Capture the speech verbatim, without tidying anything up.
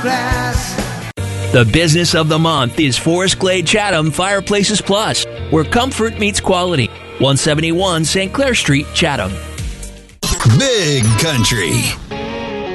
The business of the month is Forest Glade Chatham Fireplaces Plus, where comfort meets quality. one seventy-one Saint Clair Street, Chatham. Big Country